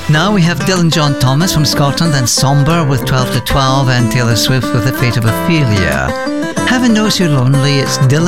Now we have Dylan John Thomas from Scotland and Somber with 12 to 12 and Taylor Swift with The Fate of Ophelia. Heaven Knows You're Lonely, it's Dylan